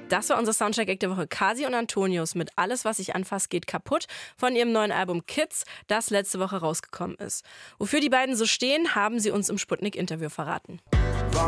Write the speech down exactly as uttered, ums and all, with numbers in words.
Das war unser Soundcheck der Woche. Kasi und Antonius mit Alles, was ich anfasse, geht kaputt von ihrem neuen Album Kids, das letzte Woche rausgekommen ist. Wofür die beiden so stehen, haben sie uns im Sputnik-Interview verraten.